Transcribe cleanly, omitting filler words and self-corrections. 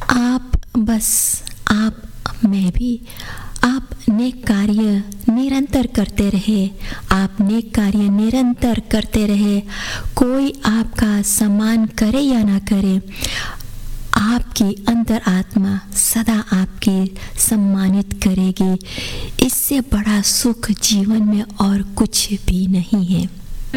आप मैं भी आप नेक कार्य निरंतर करते रहे। आप नेक कार्य निरंतर करते रहे। कोई आपका सम्मान करे या ना करे, आपकी अंतर आत्मा सदा आपकी सम्मानित करेगी। इससे बड़ा सुख जीवन में और कुछ भी नहीं है।